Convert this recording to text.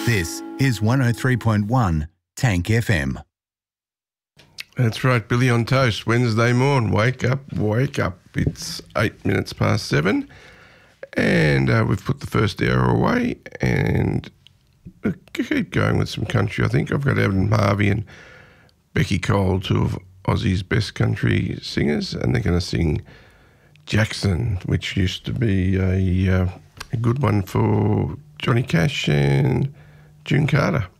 This is 103.1 Tank FM. That's right, Billy on Toast, Wednesday morn. Wake up, wake up. It's 8 minutes past 7 and we've put the first hour away and we'll keep going with some country, I think. I've got Evan Harvey and Becky Cole, two of Aussie's best country singers, and they're going to sing Jackson, which used to be a good one for Johnny Cash and June Carter.